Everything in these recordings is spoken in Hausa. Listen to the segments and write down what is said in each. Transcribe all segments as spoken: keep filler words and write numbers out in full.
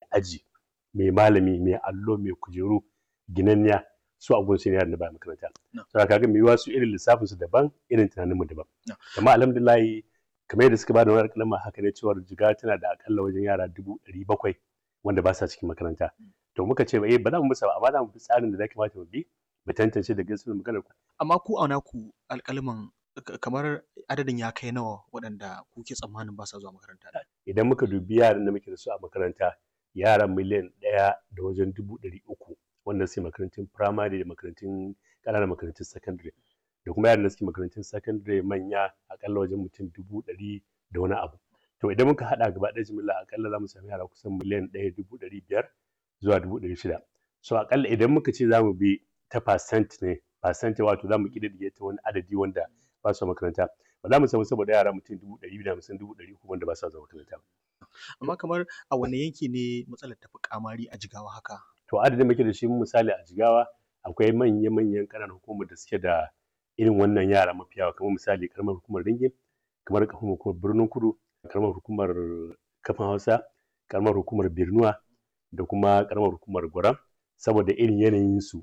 aji, mai malami, mai allo, mai kujeru, ginanniya, su a gunsu ne yaran da ba makaranta. Saboda kaga mai yiwuwa su irin lissafin su daban, irin tunanin mu daban. Amma alhamdulillahi kamar yadda suka bada wannan alƙaluma haka ne cewar Jigawa tana da aƙalla wajen yara dubu ɗari bakwai wanda ba sa cikin makaranta. To muka ce eh ba za mu musa ba, amma za mu bi tsarin da ya kamata mu bi mu tantance da gaskiyar maganar. Amma ku a naku alƙaluman kamar adadin ya kai nawa waɗanda kuke tsammanin ba sa zuwa makaranta? Idan muka dubi yaran da muke da su a makaranta, yara miliyan ɗaya da wajen dubu ɗari uku wanda suke makarantun firamare da makarantun ƙananan makarantun sakandare, da kuma yaran da suke makarantun sakandare manya aƙalla wajen mutum dubu ɗari da wani abu. To idan muka haɗa gaba ɗaya jimilla aƙalla za mu sami yara kusan miliyan ɗaya dubu ɗari biyar zuwa dubu ɗari shida. So aƙalla idan muka ce za mu bi ta percent ne, percent wato za mu ƙididdige ta wani adadi wanda ba su makaranta, ba za mu samu saboda yara mutum dubu ɗari biyu da hamsin, dubu ɗari uku wanda ba sa zuwa makaranta ba. Amma kamar a wane yanki ne matsalar ta fi ƙamari a Jigawa haka? To adadin muke da shi misali a Jigawa akwai manya-manyan ƙananan hukumar da suke da irin wannan yara mafi yawa, kamar misali ƙaramar hukumar Ringim, kamar ƙaramar hukumar Birnin Kudu, ƙaramar hukumar Kafin Hausa, ƙaramar hukumar Birnuwa da kuma ƙaramar hukumar Gwaram, saboda irin yanayin su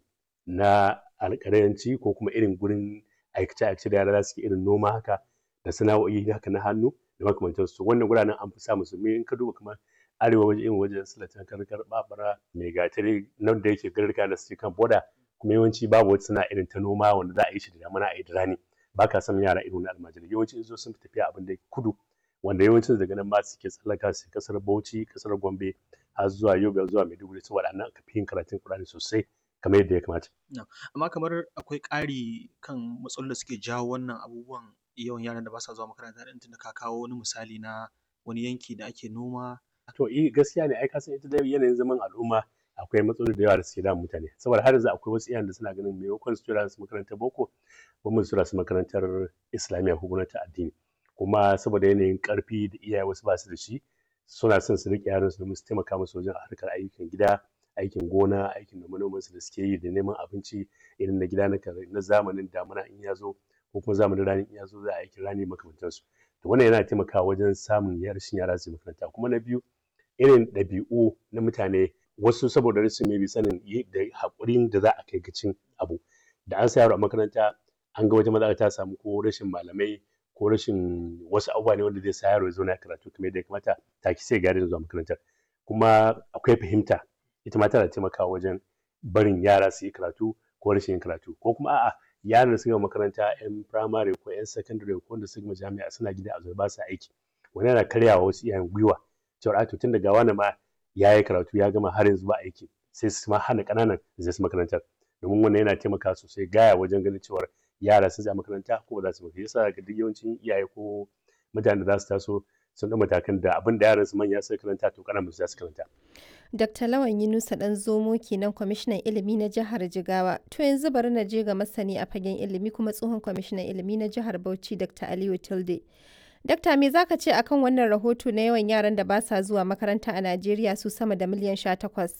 na alƙalanci ko kuma irin gurin aikace-aikace da yara za su yi irin noma haka da sana'o'i haka na hannu da makamantansu. Wannan guraren an fi samun su, in ka duba kamar arewa waje irin wajen Silatan, Karkar, Ɓaɓura, Maigatari nan da yake garuruka da suke kan boda, kuma yawanci babu wata sana'a irin ta noma wanda za a yi shi da damuna a yi da rani. Ba ka samun yara irin wannan almajirai, yawanci sun sun fi tafiya abin da kudu, wanda yawancin daga nan ma suke tsallaka su ƙasar Bauchi, ƙasar Gombe har zuwa Yobe zuwa Maiduguri, saboda a nan aka fi yin karatun Ƙur'ani sosai kamar yadda ya kamata. Amma kamar akwai ƙari kan matsalolin da suke jawo wannan abubuwan yawan yaran da ba sa zuwa makaranta ɗin, tunda ka kawo wani misali na wani yanki da ake noma. To eh gaskiya ne, ai ka san ita dai yanayin zaman al'umma akwai matsaloli da yawa da suke damun mutane, saboda har yanzu akwai wasu iyayen da suna ganin maimakon su tura su makarantar boko gwamnati su tura su makarantar islamiyya ko gwamnati addini, kuma saboda yanayin ƙarfi da iyaye wasu ba su da shi, suna son su riƙe yaran su domin su taimaka musu wajen harkar ayyukan gida, aikin gona, aikin nome-nomen su da suke yi da neman abinci irin na gida na zamanin damuna in ya zo ko kuma zamanin rani in ya zo za a aikin rani makamantansu. To wannan yana taimakawa wajen samun rashin yara su makaranta. Kuma na biyu irin ɗabi'u na mutane, wasu saboda rashin maybe sanin da haƙurin da za a kai ga cin abu, da an sa yaro a makaranta an ga wata matsala ta samu ko rashin malamai ko rashin wasu abubuwa ne wanda zai sa yaro ya zauna ya karatu kamar yadda ya kamata, take sai ga yaron zuwa makarantar. Kuma akwai fahimta, ita ma tana taimakawa wajen barin yara su yi karatu ko rashin yin karatu, ko kuma a'a yaran da suka gama makaranta 'yan firamare ko 'yan sakandare ko wanda suka gama jami'a suna gida a zaune ba su aiki, wannan yana karyawa wasu iyayen gwiwa cewar a to tun daga wani ma ya yi karatu ya gama har yanzu ba aiki, sai su ma hana ƙananan su je makarantar, domin wannan yana taimakawa sosai gaya wajen ganin cewar yara sun je makaranta ko ba za su makaranta. Yasa ga duk yawancin iyaye ko mutanen da za su taso sun ɗau matakan da abin da yaran su manya suka karanta to ƙananan su za su karanta. Dakta Lawan Yunusa Ɗanzomo kenan, kwamishinan ilimi na jihar Jigawa. To yanzu bari na je ga masani a fagen ilimi kuma tsohon kwamishinan ilimi na jihar Bauchi, Dakta Aliyu Tilde. Dakta, me za ka ce akan wannan rahoto na yawan yaran da ba sa zuwa makaranta a Najeriya su sama da miliyan sha takwas?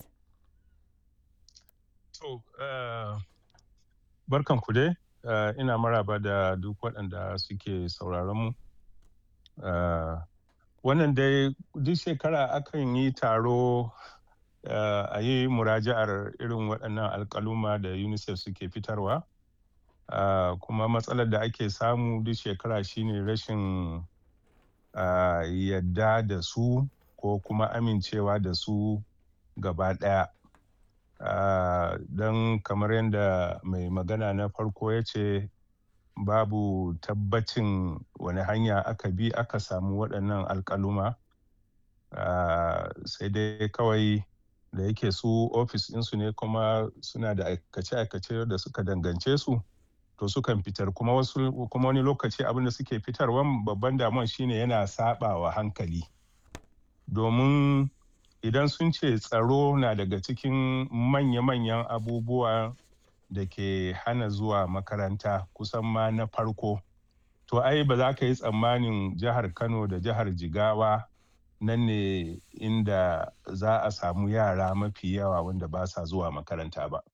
To, barkan ku dai, ina maraba da duk waɗanda suke sauraron mu. Wannan dai duk shekara akan yi taro a yi muraja'ar irin waɗannan alƙaluma da UNICEF suke fitarwa. Kuma matsalar da ake samu duk shekara shine rashin Uh, yadda da su ko kuma amincewa da su gaba ɗaya. Uh, don kamar yadda mai magana na farko ya ce babu tabbacin wani hanya aka bi aka samu waɗannan alƙaluma. Uh, sai dai kawai da yake su ofis ɗinsu ne kuma suna da aikace-aikace da suka dangance su, to sukan fitar, kuma wasu kuma wani lokaci abin da suke fitarwa babban damuwan shine yana saɓawa hankali, domin idan sun ce tsaro na daga cikin manya-manyan abubuwa da ke hana zuwa makaranta kusan ma na farko, to ai ba za ka yi tsammanin jihar Kano da jihar Jigawa nan ne inda za a samu yara mafi yawa wanda ba sa zuwa makaranta ba.